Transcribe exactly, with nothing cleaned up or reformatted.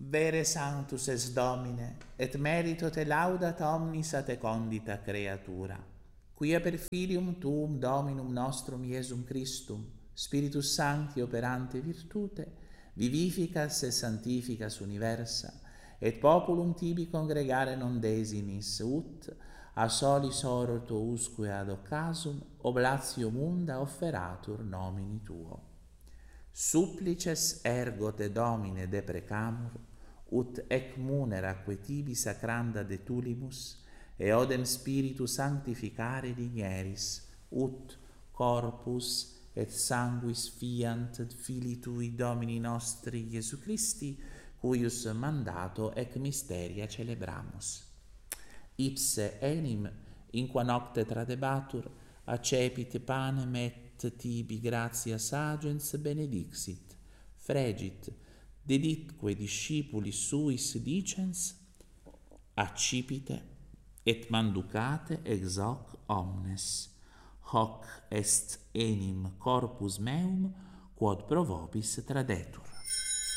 vere sanctus es Domine, et merito te laudat omnis a te condita creatura, quia per filium tuum Dominum nostrum Iesum Christum, Spiritus Sancti operante virtute, vivificas et sanctificas universa, et populum tibi congregare non desinis, ut a solis oro tuusque ad occasum oblatio munda offeratur nomini tuo. Supplices ergo te Domine deprecamur, ut ec muneraque tibi sacranda de tulimus, e odem Spiritu sanctificare digneris, ut corpus et sanguis fiant Filii Tui Domini nostri Iesu Christi, cuius mandato ec mysteria celebramus. Ipse enim, in qua nocte tradebatur, accepit panem et tibi gratias agens benedixit, fregit, deditque discipulis suis dicens, accipite et manducate ex hoc omnes. Hoc est enim corpus meum, quod pro vobis tradetur.